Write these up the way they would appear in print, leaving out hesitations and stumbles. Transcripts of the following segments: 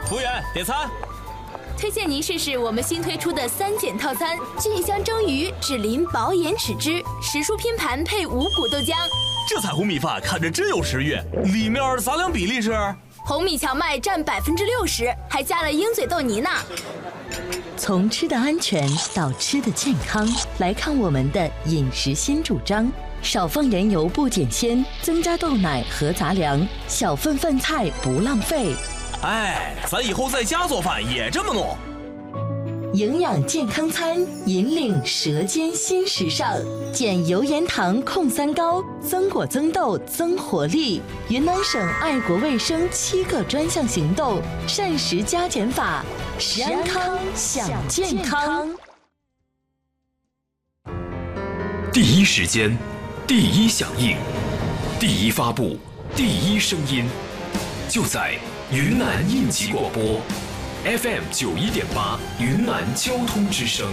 服务员，点餐。 推荐您试试我们新推出的3减套餐：菌香蒸鱼、脂淋薄盐豉汁、时蔬拼盘配五谷豆浆。 这彩虹米饭看着真有食欲，里面杂粮比例是？ 红米荞麦占60%，还加了鹰嘴豆泥呢。 从吃的安全到吃的健康，来看我们的饮食新主张：少放人油不减鲜，增加豆奶和杂粮，小份饭菜不浪费。 哎，咱以后在家做饭也这么弄。 营养健康餐，引领舌尖新时尚，减油盐糖控3高，增果增豆增活力。云南省爱国卫生7个专项行动，膳食加减法，食安康享健康。 第一时间，第一响应，第一发布，第一声音，就在云南应急广播 FM 91.8云南交通之声。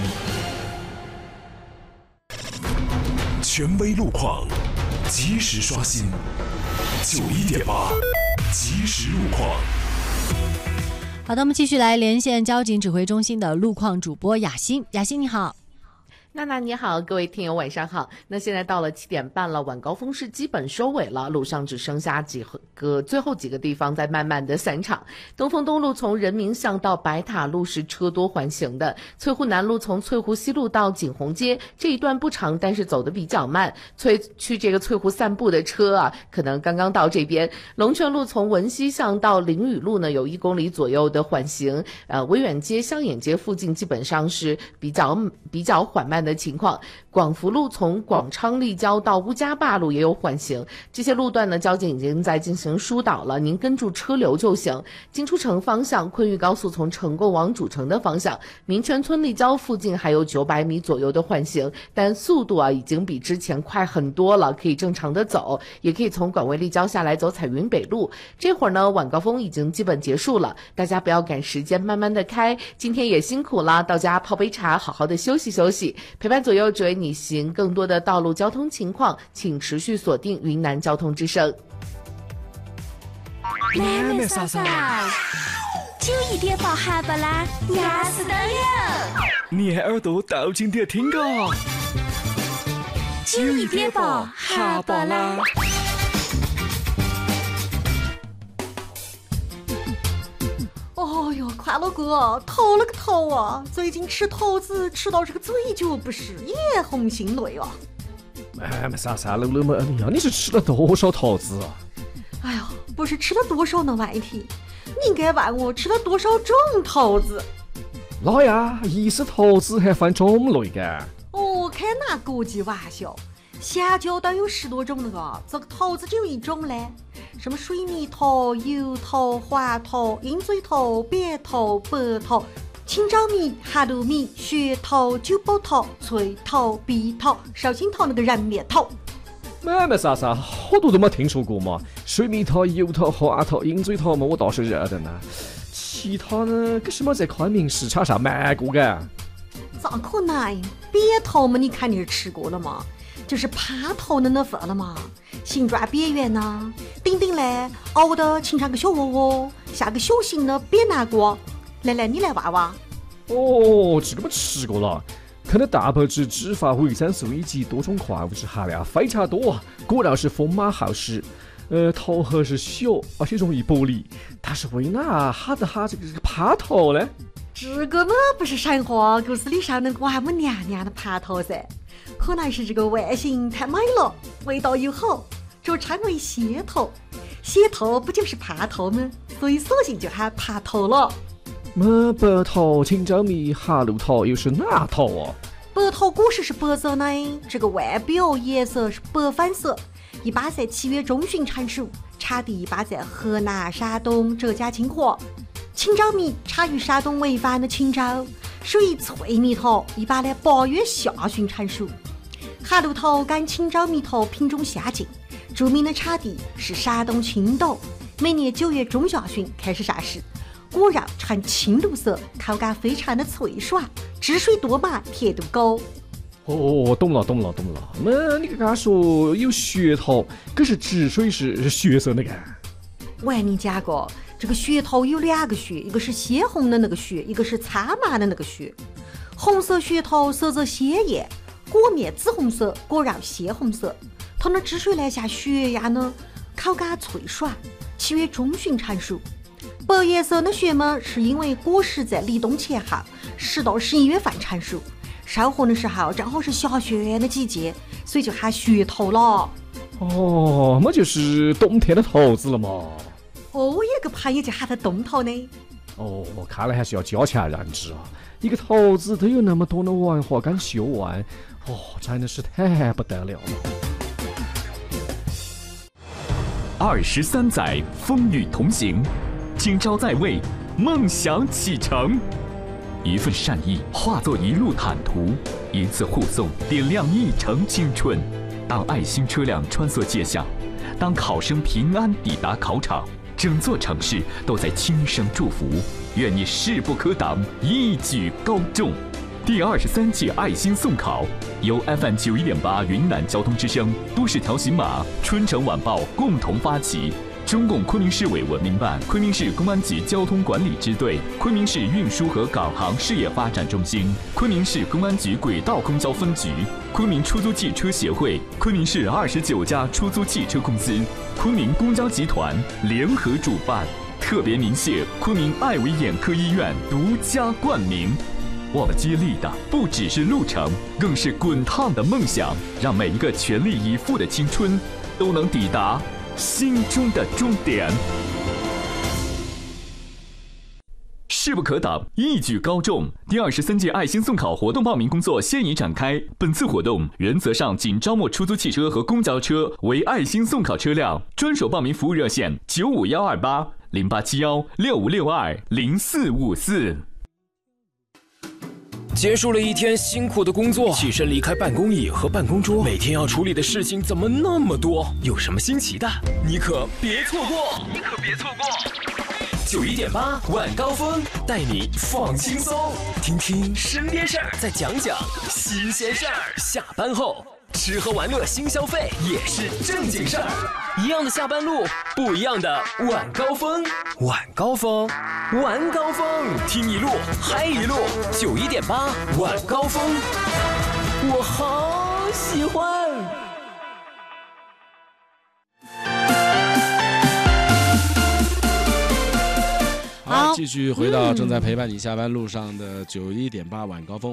权威路况，及时刷新。91.8即时路况。 好的，我们继续来连线交警指挥中心的路况主播雅欣。雅欣你好。 娜娜你好，各位听友晚上好。那现在到了7点半了，晚高峰是基本收尾了，路上只剩下最后几个地方在慢慢的散场。东风东路从人民巷到白塔路是车多缓行的，翠湖南路从翠湖西路到景洪街这一段不长，但是走得比较慢。去这个翠湖散步的车啊，可能刚刚到这边。龙泉路从文溪巷到凌雨路呢，有1公里左右的缓行。维远街、香眼街附近基本上是比较缓慢的情况。广福路从广昌立交到乌家坝路也有缓行，这些路段呢，交警已经在进行疏导了，您跟住车流就行。金出城方向，昆玉高速从成贡往主城的方向，民权村立交附近还有900米左右的缓行，但速度已经比之前快很多了，可以正常的走，也可以从广卫立交下来走彩云北路。这会儿呢，晚高峰已经基本结束了，大家不要赶时间，慢慢的开。今天也辛苦了，到家泡杯茶，好好的休息休息。陪伴左右只为你行，更多的道路交通情况，请持续锁定云南交通之声。 妹妹嫂嫂，91.8哈巴拉，压死的有。 你耳朵倒进点听个 91.8哈巴拉。 哦哟，快乐哥，头了个头啊！最近吃桃子吃到这个嘴角不是也红心累啊！ 啥了你是吃了多少桃子啊？ 哎呀，不是吃了多少的问题，你应该问我吃了多少种桃子。 哪呀，一是桃子还分种类的？ 哦，开哪国际玩笑？香蕉都有10多种了个，这个桃子只有1种嘞。什么水蜜桃、油桃、黄桃、鹰嘴桃、扁桃、白桃、青枣米、哈鲁米、雪桃、九宝桃、翠桃、碧桃、绍兴桃那个人面桃。 妹啥，好多都没听说过嘛。水蜜桃、油桃、黄桃、鹰嘴桃嘛，我倒是认得呢。其他呢，可是没在昆明市场上卖过的。 咋可能？扁桃嘛，你肯定是吃过了嘛。就是耙头的那份了嘛，形状扁圆呐，顶顶嘞凹的形成个小窝窝，下个小型的扁南瓜。来，你来挖挖。 哦，这个我吃过了，看到蛋白质、脂肪、维生素以及多种矿物质含量非常多啊，果然是丰满厚实。头核是小，而且容易剥离。但是为哪哈这个耙头呢？ 这个嘛不是神话故事里上那个俺们娘娘的耙头噻，可能是这个外形太美了，味道又好，就称为蟹头。蟹头不就是耙头吗？所以索性就喊耙头了。 白头、青椒米、哈露头又是哪头啊？ 白头果实是白色的，这个外表颜色是白粉色，一般在7月中旬成熟，产地一般在河南、山东、浙江、清华。青枣米产于山东潍坊的青枣，属于脆米头，一般在8月下旬成熟。哈露头跟青枣米头品种相近，著名的产地是山东青岛，每年9月中下旬开始上市，果肉呈青绿色，口感非常的脆爽，汁水多满，甜度高。 哦，懂了。那你刚刚说有血头，可是汁水是血色那个？ 喂，你讲过这个噱头有2个噱，一个是鲜红的那个噱，一个是苍麻的那个噱。红色噱头色泽鲜艳，果面紫红色，果肉鲜红色。它的汁水呢下血压呢，口感脆爽，7月中旬成熟。白颜色的雪嘛，是因为果实在立冬前后10到11月份成熟，收获的时候正好是下雪的季节，所以就喊雪头了。 哦，那就是冬天的桃子了嘛。 哦，我有个朋友就喊它冬桃呢。 哦，看来还是要加强认知啊！一个桃子都有那么多的文化跟学问，哦，真的是太不得了了。 23载风雨同行，今朝在位，梦想启程。一份善意化作一路坦途，一次护送点亮一程青春。当爱心车辆穿梭街巷，当考生平安抵达考场，整座城市都在轻声祝福，愿你势不可挡，一举高中。第23届爱心送考由 FM 91.8云南交通之声、都市调频码、春城晚报共同发起，中共昆明市委文明办、昆明市公安局交通管理支队、昆明市运输和港航事业发展中心、昆明市公安局轨道公交分局、昆明出租汽车协会、昆明市29家出租汽车公司、昆明公交集团联合主办，特别鸣谢昆明爱维眼科医院独家冠名。我们接力的不只是路程，更是滚烫的梦想，让每一个全力以赴的青春都能抵达心中的终点。势不可挡，一举高中。第23届爱心送考活动报名工作现已展开。本次活动原则上仅招募出租汽车和公交车为爱心送考车辆，专属报名服务热线95128 0871 6562 0454。 结束了一天辛苦的工作，起身离开办公椅和办公桌，每天要处理的事情怎么那么多？有什么新奇的，你可别错过！91.8晚高峰带你放轻松，听听身边事儿，再讲讲新鲜事儿。下班后吃喝玩乐新消费也是正经事儿，一样的下班路，不一样的晚高峰。晚高峰，晚高峰，听一路嗨一路。91.8晚高峰，我好喜欢。 好，继续回到正在陪伴你下班路上的91.8晚高峰。